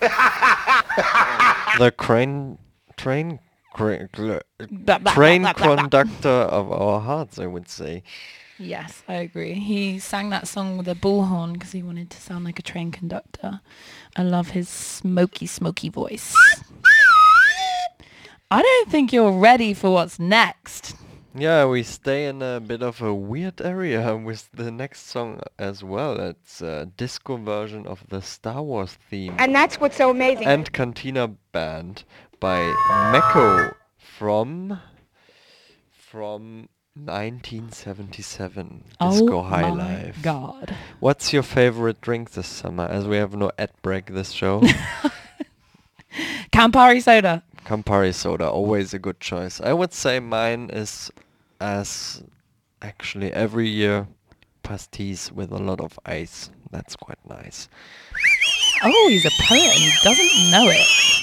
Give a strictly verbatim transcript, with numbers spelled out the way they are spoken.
The crane, train, cra- cl- Blah, blah, train blah, blah, blah. conductor of our hearts, I would say. Yes, I agree. He sang that song with a bullhorn because he wanted to sound like a train conductor. I love his smoky, smoky voice. I don't think you're ready for what's next. Yeah, we stay in a bit of a weird area with the next song as well. It's a disco version of the Star Wars theme. And that's what's so amazing. And Cantina Band by Meko from from nineteen seventy-seven. Disco Oh High my Life. god. What's your favorite drink this summer? As we have no ad break this show. Campari soda. Campari soda, always a good choice. I would say mine is, as actually every year, pastis with a lot of ice. That's quite nice. Oh, he's a poet and he doesn't know it.